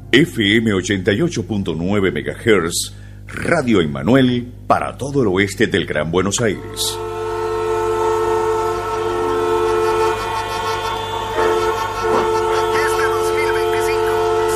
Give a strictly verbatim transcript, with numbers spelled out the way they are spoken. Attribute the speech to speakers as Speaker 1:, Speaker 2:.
Speaker 1: F M ochenta y ocho punto nueve megahertz, Radio Emmanuel para todo el oeste del Gran Buenos Aires.